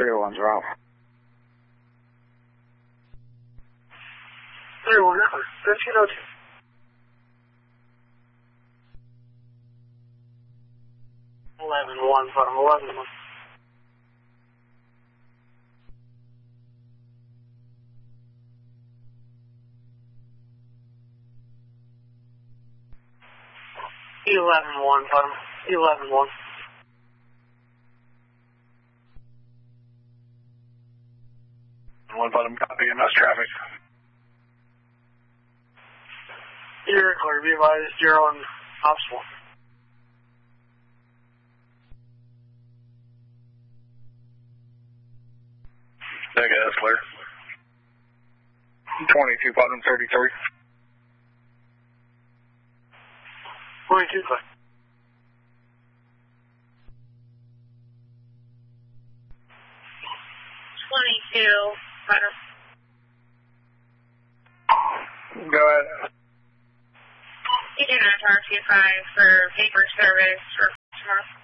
301's Ralph. 301, 1502. One bottom 11 1. Bottom 11-1. One bottom copy, MS traffic. You're clear, be advised, 0 and obstacle. Okay, that's clear. 22, bottom 33. 22, clear. 22, bottom. Go ahead. You do not talk 25 for paper service for tomorrow.